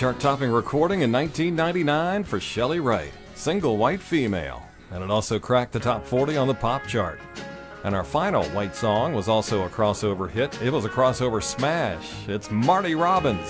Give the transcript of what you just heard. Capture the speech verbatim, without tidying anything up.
chart-topping recording in nineteen ninety-nine for Shelley Wright, Single White Female, and it also cracked the top forty on the pop chart. And our final white song was also a crossover hit. It was a crossover smash. It's Marty Robbins